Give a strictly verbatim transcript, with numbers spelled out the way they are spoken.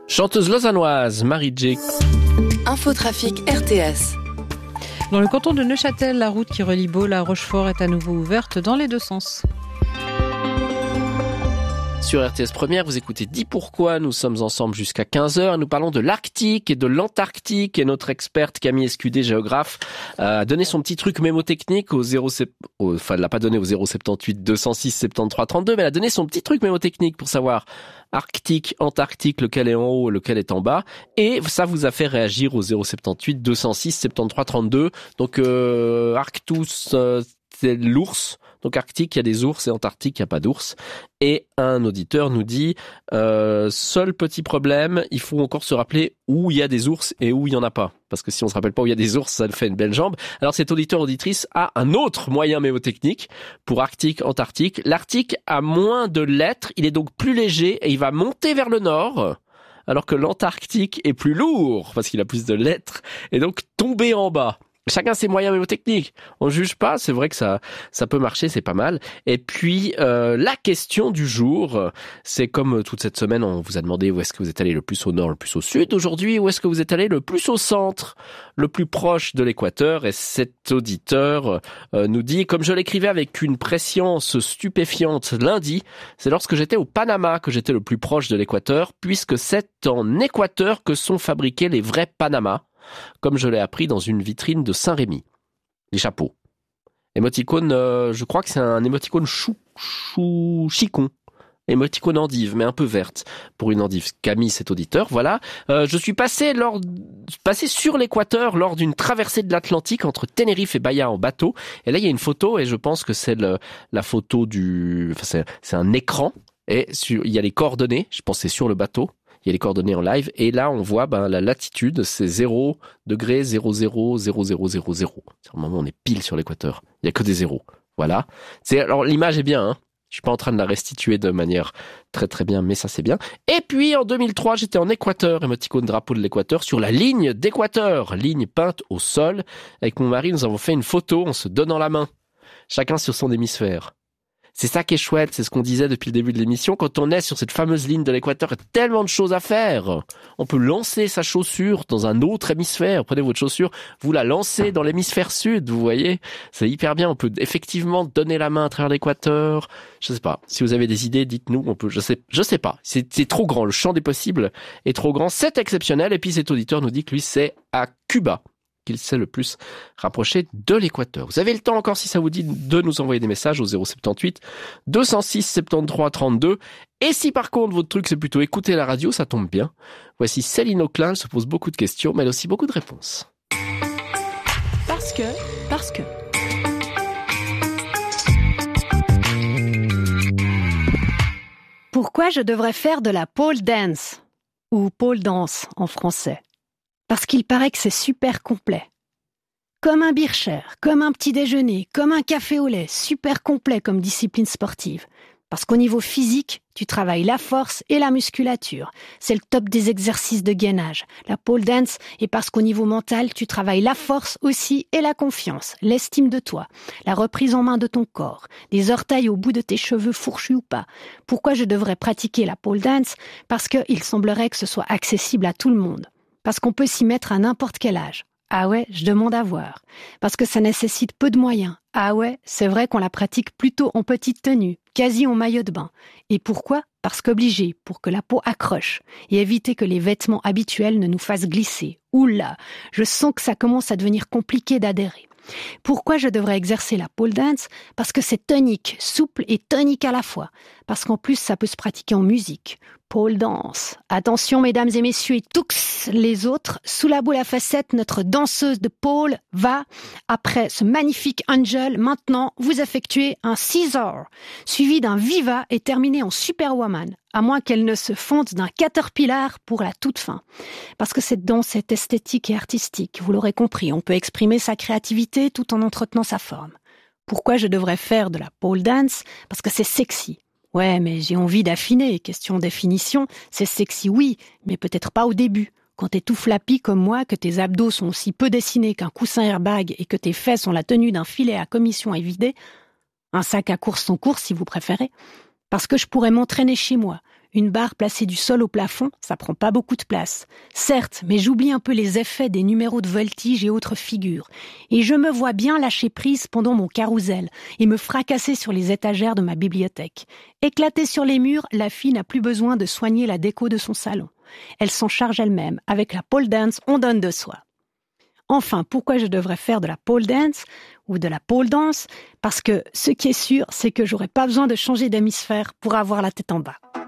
Chanteuse lausannoise, Marie J. Infotrafic R T S. Dans le canton de Neuchâtel, la route qui relie Baule à Rochefort est à nouveau ouverte dans les deux sens. Sur R T S Première, vous écoutez Dis pourquoi, nous sommes ensemble jusqu'à quinze heures. Nous parlons de l'Arctique et de l'Antarctique et notre experte Camille Escudé, géographe, a donné son petit truc mémotechnique au zéro, au, enfin elle l'a pas donné au zéro soixante-dix-huit deux cent six soixante-treize trente-deux, mais elle a donné son petit truc mémotechnique pour savoir Arctique, Antarctique, lequel est en haut, lequel est en bas, et ça vous a fait réagir au zéro soixante-dix-huit deux cent six soixante-treize trente-deux. Donc euh, Arctus, euh, c'est l'ours. Donc Arctique, il y a des ours et Antarctique, il n'y a pas d'ours. Et un auditeur nous dit, euh, seul petit problème, il faut encore se rappeler où il y a des ours et où il n'y en a pas. Parce que si on se rappelle pas où il y a des ours, ça fait une belle jambe. Alors cet auditeur-auditrice a un autre moyen mémotechnique pour Arctique, Antarctique. L'Arctique a moins de lettres, il est donc plus léger et il va monter vers le nord. Alors que l'Antarctique est plus lourd parce qu'il a plus de lettres et donc tomber en bas. Chacun ses moyens mémotechniques. On juge pas, c'est vrai que ça ça peut marcher, c'est pas mal. Et puis euh, la question du jour, c'est comme toute cette semaine, on vous a demandé où est-ce que vous êtes allé le plus au nord, le plus au sud. Aujourd'hui, où est-ce que vous êtes allé le plus au centre, le plus proche de l'équateur. Et cet auditeur euh, nous dit, comme je l'écrivais avec une prescience stupéfiante lundi, c'est lorsque j'étais au Panama que j'étais le plus proche de l'équateur, puisque c'est en Équateur que sont fabriqués les vrais Panamas, comme je l'ai appris dans une vitrine de Saint-Rémy. Les chapeaux. Émoticône, euh, je crois que c'est un émoticône chou, chou, chicon. Émoticône endive, mais un peu verte pour une endive. Camille, cet auditeur, voilà. Euh, je suis passé lors, passé sur l'équateur lors d'une traversée de l'Atlantique entre Tenerife et Bahia en bateau. Et là, il y a une photo, et je pense que c'est le, la photo du, enfin, c'est, c'est un écran. Et sur, il y a les coordonnées. Je pense que c'est sur le bateau. Il y a les coordonnées en live, et là, on voit ben, la latitude, c'est zéro degré, zéro zéro zéro zéro zéro zéro. C'est un moment où on est pile sur l'équateur. Il y a que des zéros. Voilà. C'est, alors, l'image est bien, hein. Je suis pas en train de la restituer de manière très très bien, mais ça c'est bien. Et puis, en deux mille trois, j'étais en Équateur, émoticône drapeau de l'Équateur, sur la ligne d'Équateur, ligne peinte au sol. Avec mon mari, nous avons fait une photo en se donnant la main. Chacun sur son hémisphère. C'est ça qui est chouette, c'est ce qu'on disait depuis le début de l'émission. Quand on est sur cette fameuse ligne de l'équateur, il y a tellement de choses à faire. On peut lancer sa chaussure dans un autre hémisphère. Prenez votre chaussure, vous la lancez dans l'hémisphère sud, vous voyez. C'est hyper bien. On peut effectivement donner la main à travers l'équateur. Je sais pas. Si vous avez des idées, dites-nous. On peut, je sais, je sais pas. C'est, c'est trop grand. Le champ des possibles est trop grand. C'est exceptionnel. Et puis cet auditeur nous dit que lui, c'est à Cuba qu'il s'est le plus rapproché de l'équateur. Vous avez le temps encore, si ça vous dit, de nous envoyer des messages au zéro soixante-dix-huit deux cent six soixante-treize trente-deux. Et si par contre votre truc c'est plutôt écouter la radio, ça tombe bien. Voici Céline Auclin, elle se pose beaucoup de questions, mais elle a aussi beaucoup de réponses. Parce que, parce que... Pourquoi je devrais faire de la pole dance, ou pole dance en français? Parce qu'il paraît que c'est super complet. Comme un bircher, comme un petit déjeuner, comme un café au lait, super complet comme discipline sportive. Parce qu'au niveau physique, tu travailles la force et la musculature. C'est le top des exercices de gainage, la pole dance, et parce qu'au niveau mental, tu travailles la force aussi et la confiance, l'estime de toi, la reprise en main de ton corps, des orteils au bout de tes cheveux fourchus ou pas. Pourquoi je devrais pratiquer la pole dance? Parce qu'il semblerait que ce soit accessible à tout le monde. Parce qu'on peut s'y mettre à n'importe quel âge. Ah ouais, je demande à voir. Parce que ça nécessite peu de moyens. Ah ouais, c'est vrai qu'on la pratique plutôt en petite tenue, quasi en maillot de bain. Et pourquoi? Parce qu'obligé, pour que la peau accroche et éviter que les vêtements habituels ne nous fassent glisser. Oula, je sens que ça commence à devenir compliqué d'adhérer. Pourquoi je devrais exercer la pole dance? Parce que c'est tonique, souple et tonique à la fois. Parce qu'en plus, ça peut se pratiquer en musique. Pole dance. Attention, mesdames et messieurs et tous les autres, sous la boule à facettes, notre danseuse de pole va, après ce magnifique angel, maintenant vous effectuer un Caesar, suivi d'un viva et terminé en superwoman, à moins qu'elle ne se fonde d'un caterpillar pour la toute fin. Parce que cette danse est esthétique et artistique, vous l'aurez compris, on peut exprimer sa créativité tout en entretenant sa forme. Pourquoi je devrais faire de la pole dance? Parce que c'est sexy. Ouais, mais j'ai envie d'affiner. Question définition, c'est sexy, oui, mais peut-être pas au début. Quand t'es tout flappy comme moi, que tes abdos sont aussi peu dessinés qu'un coussin airbag et que tes fesses ont la tenue d'un filet à commission à vider, un sac à course sans course si vous préférez, parce que je pourrais m'entraîner chez moi, Une barre placée du sol au plafond, ça prend pas beaucoup de place. Certes, mais j'oublie un peu les effets des numéros de voltige et autres figures. Et je me vois bien lâcher prise pendant mon carrousel et me fracasser sur les étagères de ma bibliothèque. Éclatée sur les murs, la fille n'a plus besoin de soigner la déco de son salon. Elle s'en charge elle-même. Avec la pole dance, on donne de soi. Enfin, pourquoi je devrais faire de la pole dance ou de la pole dance? Parce que ce qui est sûr, c'est que j'aurais pas besoin de changer d'hémisphère pour avoir la tête en bas.